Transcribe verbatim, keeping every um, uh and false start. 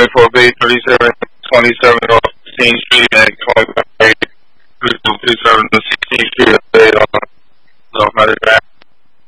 for Bay thirty-seven twenty-seven off sixteenth Street and calling Bay thirty-seven to sixteenth Street. They uh, know how to